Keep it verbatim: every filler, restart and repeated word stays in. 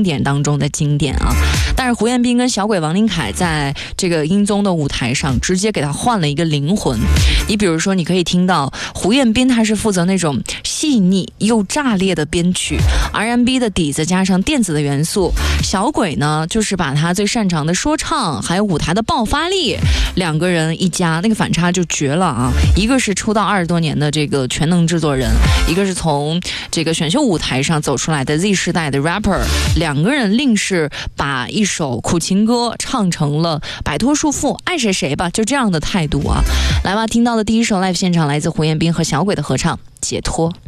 经典当中的经典啊。但是胡彦斌跟小鬼王琳凯在这个音综的舞台上直接给他换了一个灵魂。你比如说，你可以听到胡彦斌他是负责那种细腻又炸裂的编曲 R and B 的底子加上电子的元素，小鬼呢就是把他最擅长的说唱还有舞台的爆发力，两个人一加，那个反差就绝了啊！一个是出道二十多年的这个全能制作人，一个是从这个选秀舞台上走出来的 Z 世代的 rapper， 两个人另是把一首苦情歌唱成了摆脱束缚，爱谁谁吧，就这样的态度啊！来吧，听到的第一首 live 现场来自胡彦斌和小鬼的合唱《解脱》。